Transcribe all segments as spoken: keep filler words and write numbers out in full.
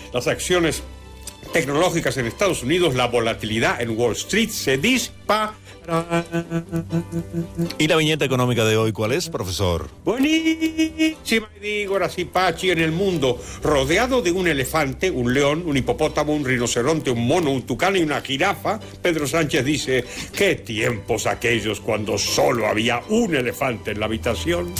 las acciones tecnológicas en Estados Unidos, la volatilidad en Wall Street se dispara. ¿Y la viñeta económica de hoy cuál es, profesor? Buenísima, digo, ahora sí, Pachi, en el mundo, rodeado de un elefante, un león, un hipopótamo, un rinoceronte, un mono, un tucán y una jirafa, Pedro Sánchez dice, ¿qué tiempos aquellos cuando solo había un elefante en la habitación?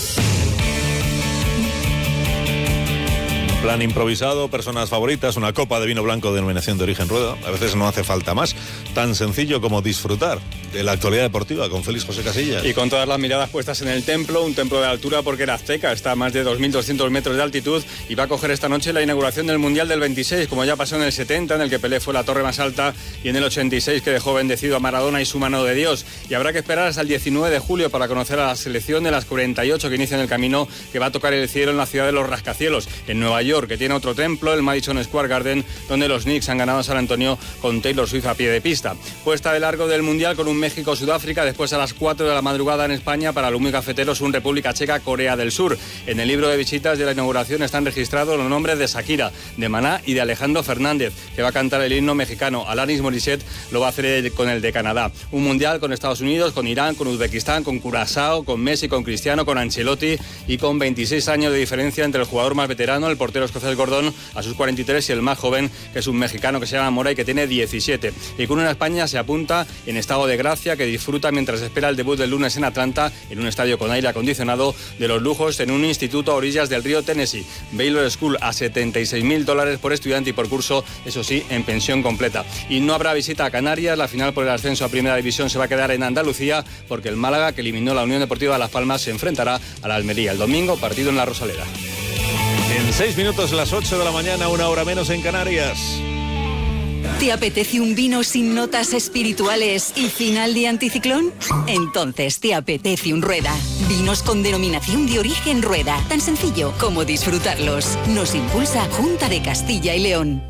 Plan improvisado, personas favoritas, una copa de vino blanco de denominación de origen Rueda. A veces no hace falta más. Tan sencillo como disfrutar de la actualidad deportiva con Félix José Casillas. Y con todas las miradas puestas en el templo, un templo de altura porque era azteca, está a más de dos mil doscientos metros de altitud y va a coger esta noche la inauguración del Mundial del veintiséis, como ya pasó en el setenta, en el que Pelé fue la torre más alta, y en el ochenta y seis, que dejó bendecido a Maradona y su mano de Dios. Y habrá que esperar hasta el diecinueve de julio para conocer a la selección de las cuarenta y ocho que inician el camino que va a tocar el cielo en la ciudad de los rascacielos, en Nueva York, que tiene otro templo, el Madison Square Garden, donde los Knicks han ganado a San Antonio con Taylor Swift a pie de pista. Puesta de largo del Mundial con un México-Sudáfrica, después a las cuatro de la madrugada en España para los muy cafeteros un República Checa-Corea del Sur. En el libro de visitas de la inauguración están registrados los nombres de Shakira, de Maná y de Alejandro Fernández, que va a cantar el himno mexicano. Alanis Morissette lo va a hacer con el de Canadá. Un Mundial con Estados Unidos, con Irán, con Uzbekistán, con Curazao, con Messi, con Cristiano, con Ancelotti y con veintiséis años de diferencia entre el jugador más veterano, el portero escocés Gordon, a sus cuarenta y tres, y el más joven, que es un mexicano que se llama Mora y que tiene diecisiete. Y con una España se apunta en estado de gracia, que disfruta mientras espera el debut del lunes en Atlanta, en un estadio con aire acondicionado, de los lujos en un instituto a orillas del río Tennessee. Baylor School a setenta y seis mil dólares por estudiante y por curso, eso sí, en pensión completa. Y no habrá visita a Canarias, la final por el ascenso a Primera División se va a quedar en Andalucía, porque el Málaga, que eliminó la Unión Deportiva Las Palmas, se enfrentará a la Almería el domingo, partido en la Rosaleda. En seis minutos, las ocho de la mañana, una hora menos en Canarias. ¿Te apetece un vino sin notas espirituales y final de anticiclón? Entonces te apetece un Rueda. Vinos con denominación de origen Rueda. Tan sencillo como disfrutarlos. Nos impulsa Junta de Castilla y León.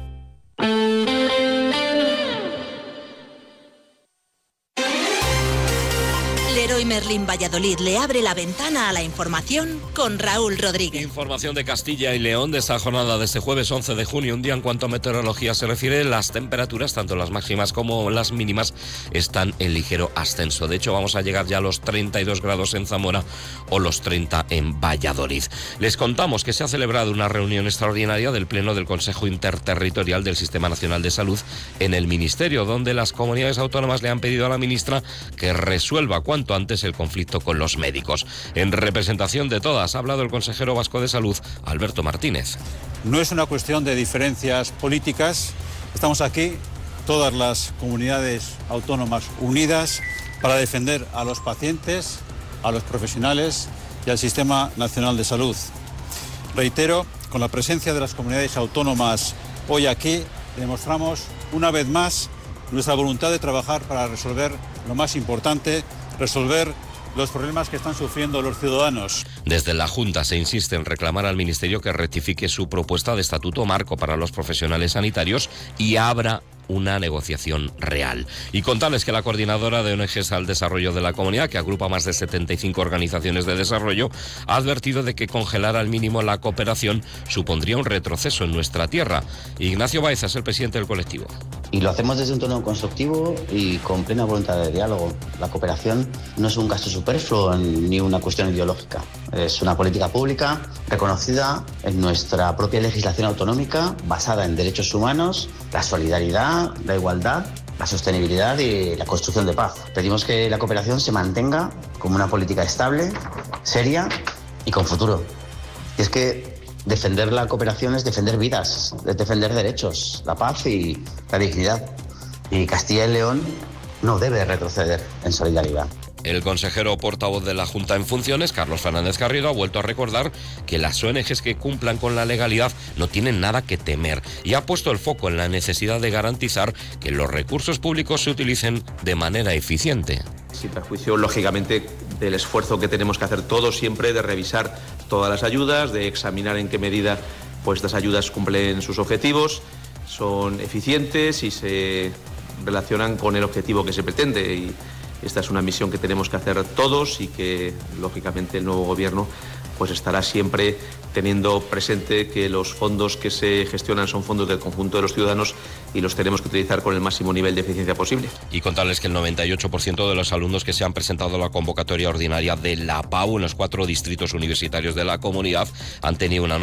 Leroy Merlin Valladolid le abre la ventana a la información con Raúl Rodríguez. Información de Castilla y León de esta jornada de este jueves once de junio, un día en cuanto a meteorología se refiere, las temperaturas, tanto las máximas como las mínimas, están en ligero ascenso. De hecho, vamos a llegar ya a los treinta y dos grados en Zamora o los treinta en Valladolid. Les contamos que se ha celebrado una reunión extraordinaria del Pleno del Consejo Interterritorial del Sistema Nacional de Salud en el Ministerio, donde las comunidades autónomas le han pedido a la ministra que resuelva cuanto antes el conflicto con los médicos. En representación de todas, ha hablado el consejero vasco de Salud, Alberto Martínez. No es una cuestión de diferencias políticas. Estamos aquí, todas las comunidades autónomas unidas, para defender a los pacientes, a los profesionales y al Sistema Nacional de Salud. Reitero, con la presencia de las comunidades autónomas hoy aquí, demostramos una vez más nuestra voluntad de trabajar para resolver lo más importante, resolver los problemas que están sufriendo los ciudadanos. Desde la Junta se insiste en reclamar al Ministerio que rectifique su propuesta de estatuto marco para los profesionales sanitarios y abra una negociación real. Y contarles que la coordinadora de O N Ges al Desarrollo de la Comunidad, que agrupa más de setenta y cinco organizaciones de desarrollo, ha advertido de que congelar al mínimo la cooperación supondría un retroceso en nuestra tierra. Ignacio Baeza es el presidente del colectivo. Y lo hacemos desde un tono constructivo y con plena voluntad de diálogo. La cooperación no es un gasto superfluo ni una cuestión ideológica. Es una política pública reconocida en nuestra propia legislación autonómica, basada en derechos humanos, la solidaridad, la igualdad, la sostenibilidad y la construcción de paz. Pedimos que la cooperación se mantenga como una política estable, seria y con futuro. Y es que defender la cooperación es defender vidas, es defender derechos, la paz y la dignidad. Y Castilla y León no debe retroceder en solidaridad. El consejero portavoz de la Junta en funciones, Carlos Fernández Garrido, ha vuelto a recordar que las O N Ges que cumplan con la legalidad no tienen nada que temer y ha puesto el foco en la necesidad de garantizar que los recursos públicos se utilicen de manera eficiente. Sin perjuicio, lógicamente, del esfuerzo que tenemos que hacer todos siempre de revisar todas las ayudas, de examinar en qué medida pues, estas ayudas cumplen sus objetivos, son eficientes y se relacionan con el objetivo que se pretende. Y esta es una misión que tenemos que hacer todos y que, lógicamente, el nuevo gobierno pues estará siempre teniendo presente que los fondos que se gestionan son fondos del conjunto de los ciudadanos y los tenemos que utilizar con el máximo nivel de eficiencia posible. Y contarles que el noventa y ocho por ciento de los alumnos que se han presentado a la convocatoria ordinaria de la P A U en los cuatro distritos universitarios de la comunidad han tenido una